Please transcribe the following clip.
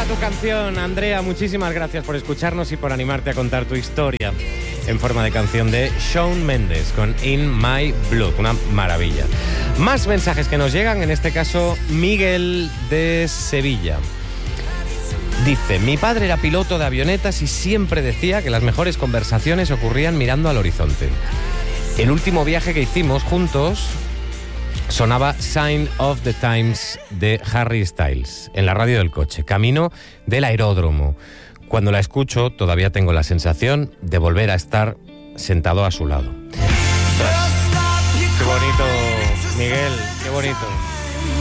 tu canción, Andrea. Muchísimas gracias por escucharnos y por animarte a contar tu historia en forma de canción de Shawn Mendes con In My Blood. Una maravilla. Más mensajes que nos llegan, en este caso Miguel de Sevilla. Dice, mi padre era piloto de avionetas y siempre decía que las mejores conversaciones ocurrían mirando al horizonte. El último viaje que hicimos juntos sonaba Sign of the Times de Harry Styles en la radio del coche, camino del aeródromo. Cuando la escucho todavía tengo la sensación de volver a estar sentado a su lado. Qué bonito, Miguel, qué bonito.